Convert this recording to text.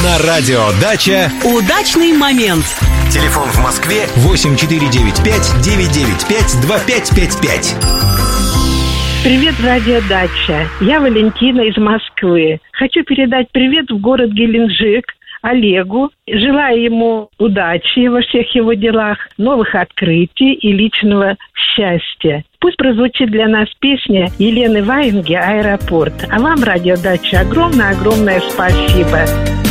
На радио «Дача» удачный момент. Телефон в Москве 8495-995-2555. Привет, радио «Дача». Я Валентина из Москвы. Хочу передать привет в город Геленджик Олегу. Желаю ему удачи во всех его делах, новых открытий и личного счастья. Пусть прозвучит для нас песня Елены Ваенги «Аэропорт». А вам, радио «Дача», огромное-огромное спасибо.